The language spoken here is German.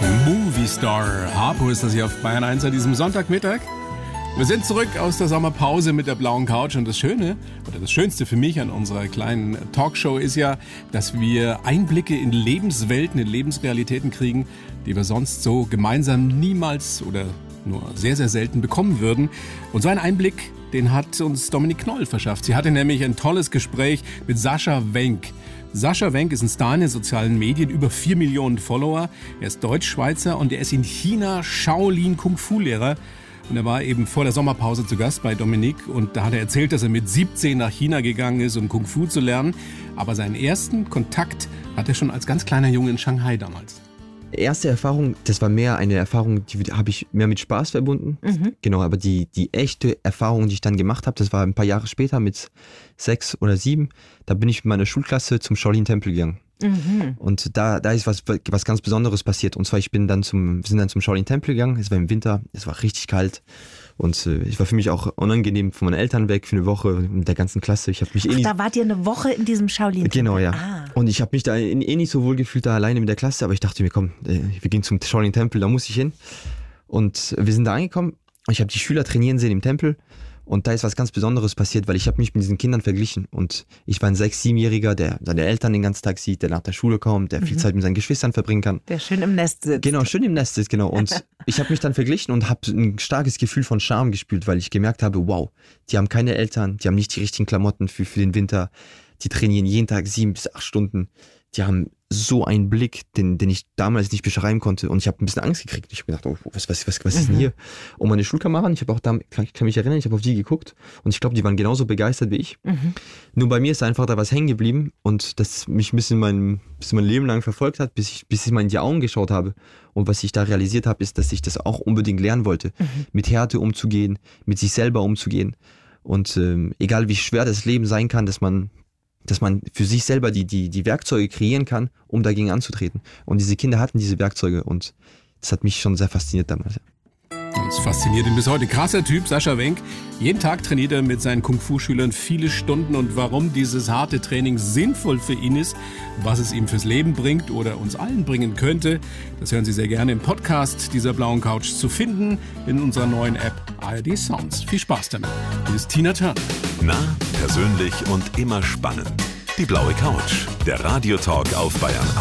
Movie Star. Harpo ist das hier auf Bayern 1 an diesem Sonntagmittag. Wir sind zurück aus der Sommerpause mit der blauen Couch und das Schöne, oder das Schönste für mich an unserer kleinen Talkshow ist ja, dass wir Einblicke in Lebenswelten, in Lebensrealitäten kriegen, die wir sonst so gemeinsam niemals oder nur sehr, sehr selten bekommen würden. Und so einen Einblick, den hat uns Dominik Knoll verschafft. Sie hatte nämlich ein tolles Gespräch mit Sascha Wenk. Sascha Wenk ist ein Star in den sozialen Medien, über 4 Millionen Follower. Er ist Deutsch-Schweizer und er ist in China Shaolin-Kung-Fu-Lehrer. Und er war eben vor der Sommerpause zu Gast bei Dominik und da hat er erzählt, dass er mit 17 nach China gegangen ist, um Kung Fu zu lernen. Aber seinen ersten Kontakt hat er schon als ganz kleiner Junge in Shanghai damals. Erste Erfahrung, das war mehr eine Erfahrung, die habe ich mehr mit Spaß verbunden. Genau, aber die echte Erfahrung, die ich dann gemacht habe, das war ein paar Jahre später mit 6 oder 7. Da bin ich mit meiner Schulklasse zum Shaolin-Tempel gegangen. Und da ist was ganz Besonderes passiert. Und zwar, wir sind dann zum Shaolin-Tempel gegangen. Es war im Winter, es war richtig kalt. Und es war für mich auch unangenehm von meinen Eltern weg für eine Woche mit der ganzen Klasse. Ich habe mich da wart ihr eine Woche in diesem Shaolin-Tempel? Genau, ja. Und ich habe mich da nicht so wohl gefühlt, da alleine mit der Klasse. Aber ich dachte mir, komm, wir gehen zum Shaolin-Tempel, da muss ich hin. Und wir sind da angekommen. Ich habe die Schüler trainieren sehen im Tempel. Und da ist was ganz Besonderes passiert, weil ich habe mich mit diesen Kindern verglichen. Und ich war ein 6-, 7-Jähriger, der seine Eltern den ganzen Tag sieht, der nach der Schule kommt, der viel Zeit mit seinen Geschwistern verbringen kann. Der schön im Nest sitzt. Genau, schön im Nest sitzt, genau. Und ich habe mich dann verglichen und habe ein starkes Gefühl von Scham gespürt, weil ich gemerkt habe, wow, die haben keine Eltern, die haben nicht die richtigen Klamotten für den Winter, die trainieren jeden Tag 7 bis 8 Stunden. Die haben so einen Blick, den ich damals nicht beschreiben konnte. Und ich habe ein bisschen Angst gekriegt. Ich habe gedacht, oh, was ist denn hier? Und meine Schulkameraden, ich kann mich erinnern, ich habe auf die geguckt. Und ich glaube, die waren genauso begeistert wie ich. Nur bei mir ist einfach da was hängen geblieben. Und das mich ein bisschen mein Leben lang verfolgt hat, bis ich mal in die Augen geschaut habe. Und was ich da realisiert habe, ist, dass ich das auch unbedingt lernen wollte. Mit Härte umzugehen, mit sich selber umzugehen. Und egal wie schwer das Leben sein kann, dass man für sich selber die Werkzeuge kreieren kann, um dagegen anzutreten. Und diese Kinder hatten diese Werkzeuge und das hat mich schon sehr fasziniert damals. Das fasziniert ihn bis heute. Krasser Typ, Sascha Wenk. Jeden Tag trainiert er mit seinen Kung-Fu-Schülern viele Stunden und warum dieses harte Training sinnvoll für ihn ist, was es ihm fürs Leben bringt oder uns allen bringen könnte, das hören Sie sehr gerne im Podcast dieser blauen Couch zu finden in unserer neuen App ARD Sounds. Viel Spaß damit. Hier ist Tina Turner. Nah, persönlich und immer spannend. Die blaue Couch, der Radiotalk auf Bayern